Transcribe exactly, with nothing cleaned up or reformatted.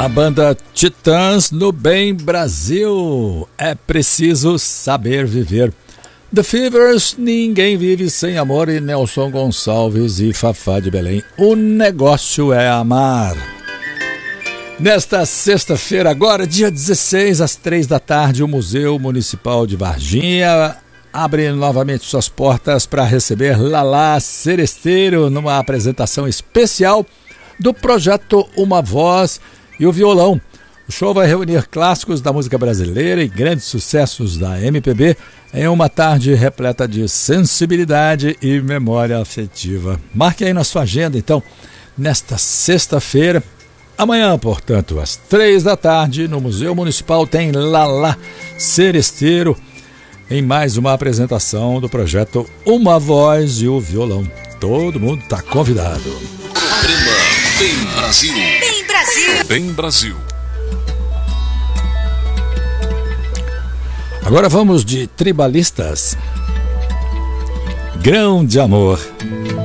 A banda Titãs no Bem Brasil. É preciso saber viver. The Fevers, Ninguém Vive Sem Amor, e Nelson Gonçalves e Fafá de Belém. O negócio é amar. Nesta sexta-feira, agora, dia dezesseis, às três da tarde, o Museu Municipal de Varginha abre novamente suas portas para receber Lalá Seresteiro numa apresentação especial do projeto Uma Voz e o Violão. O show vai reunir clássicos da música brasileira e grandes sucessos da M P B em uma tarde repleta de sensibilidade e memória afetiva. Marque aí na sua agenda, então, nesta sexta-feira. Amanhã, portanto, às três da tarde, no Museu Municipal, tem Lalá Seresteiro em mais uma apresentação do projeto Uma Voz e o Violão. Todo mundo está convidado. Programa Bem Brasil. Bem Brasil. Bem Brasil. Agora vamos de Tribalistas. Grão de Amor.